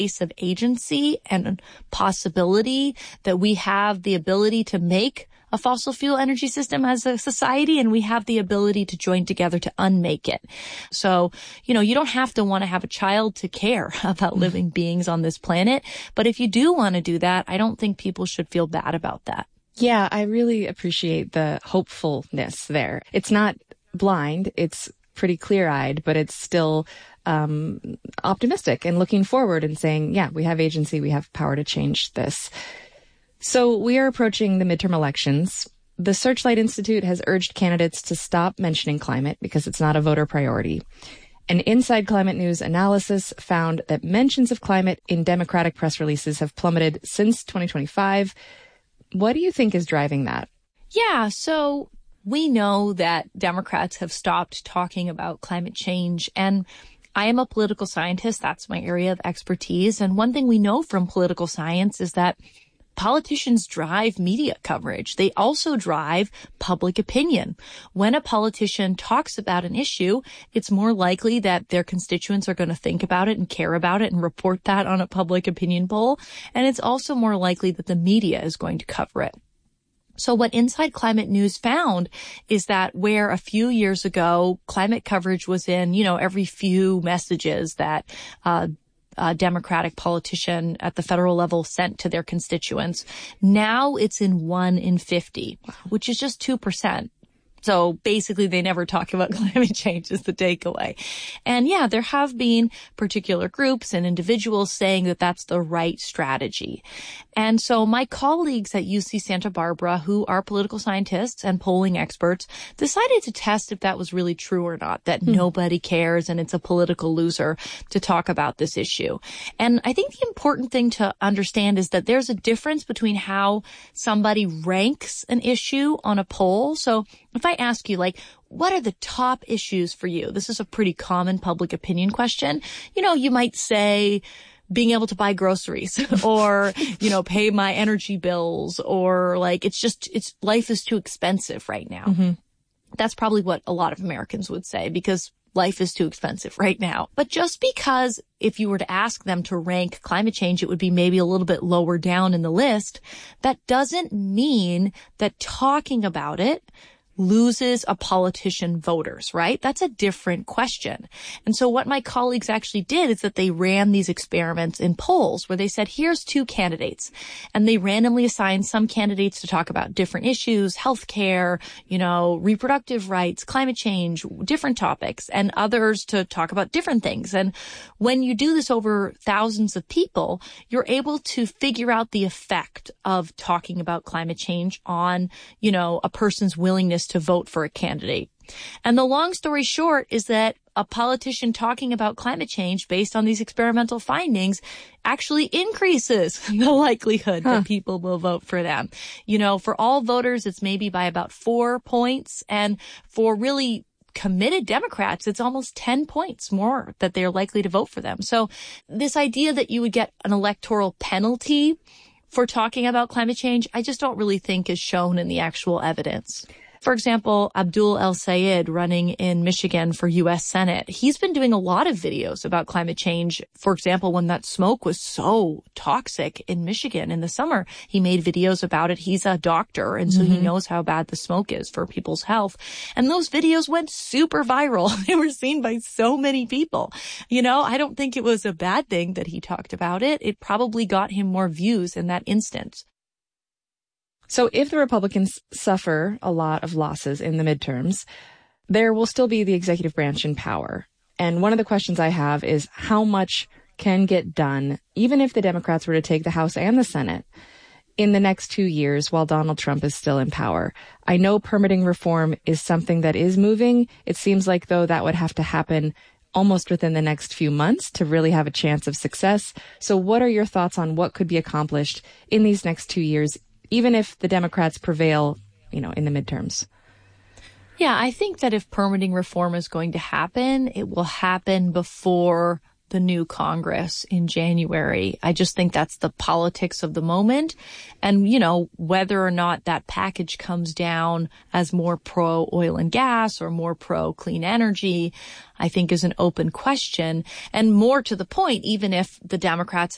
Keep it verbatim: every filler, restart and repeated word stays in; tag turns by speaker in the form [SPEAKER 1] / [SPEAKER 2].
[SPEAKER 1] of agency and possibility that we have the ability to make a fossil fuel energy system as a society, and we have the ability to join together to unmake it. So, you know, you don't have to want to have a child to care about living beings on this planet. But if you do want to do that, I don't think people should feel bad about that.
[SPEAKER 2] Yeah, I really appreciate the hopefulness there. It's not blind. It's pretty clear-eyed, but it's still um optimistic and looking forward and saying, yeah, we have agency. We have power to change this. So we are approaching the midterm elections. The Searchlight Institute has urged candidates to stop mentioning climate because it's not a voter priority. An Inside Climate News analysis found that mentions of climate in Democratic press releases have plummeted since twenty twenty-five. What do you think is driving that?
[SPEAKER 1] Yeah, so we know that Democrats have stopped talking about climate change, and I am a political scientist. That's my area of expertise. And one thing we know from political science is that politicians drive media coverage. They also drive public opinion. When a politician talks about an issue, it's more likely that their constituents are going to think about it and care about it and report that on a public opinion poll. And it's also more likely that the media is going to cover it. So what Inside Climate News found is that where a few years ago climate coverage was in, you know, every few messages that uh a Democratic politician at the federal level sent to their constituents, now it's in one in fifty, which is just two percent. So basically they never talk about climate change is the takeaway. And yeah, there have been particular groups and individuals saying that that's the right strategy. And so my colleagues at U C Santa Barbara, who are political scientists and polling experts, decided to test if that was really true or not, that mm. nobody cares and it's a political loser to talk about this issue. And I think the important thing to understand is that there's a difference between how somebody ranks an issue on a poll. So if I ask you, like, what are the top issues for you? This is a pretty common public opinion question. You know, you might say being able to buy groceries or, you know, pay my energy bills, or like, it's just, it's life is too expensive right now. Mm-hmm. That's probably what a lot of Americans would say, because life is too expensive right now. But just because if you were to ask them to rank climate change, it would be maybe a little bit lower down in the list, that doesn't mean that talking about it loses a politician voters, right? That's a different question. And so what my colleagues actually did is that they ran these experiments in polls where they said, here's two candidates. And they randomly assigned some candidates to talk about different issues, healthcare, you know, reproductive rights, climate change, different topics, and others to talk about different things. And when you do this over thousands of people, you're able to figure out the effect of talking about climate change on, you know, a person's willingness to vote for a candidate. And the long story short is that a politician talking about climate change based on these experimental findings actually increases the likelihood huh. that people will vote for them. You know, for all voters, it's maybe by about four points. And for really committed Democrats, it's almost ten points more that they're likely to vote for them. So this idea that you would get an electoral penalty for talking about climate change, I just don't really think is shown in the actual evidence. For example, Abdul El-Sayed, running in Michigan for U S Senate, he's been doing a lot of videos about climate change. For example, when that smoke was so toxic in Michigan in the summer, he made videos about it. He's a doctor, and so mm-hmm. he knows how bad the smoke is for people's health. And those videos went super viral. They were seen by so many people. You know, I don't think it was a bad thing that he talked about it. It probably got him more views in that instance.
[SPEAKER 2] So if the Republicans suffer a lot of losses in the midterms, there will still be the executive branch in power. And one of the questions I have is how much can get done, even if the Democrats were to take the House and the Senate, in the next two years while Donald Trump is still in power. I know permitting reform is something that is moving. It seems like, though, that would have to happen almost within the next few months to really have a chance of success. So what are your thoughts on what could be accomplished in these next two years, even if the Democrats prevail, you know, in the midterms?
[SPEAKER 1] Yeah, I think that if permitting reform is going to happen, it will happen before the new Congress in January. I just think that's the politics of the moment. And, you know, whether or not that package comes down as more pro oil and gas or more pro clean energy, I think is an open question. And more to the point, even if the Democrats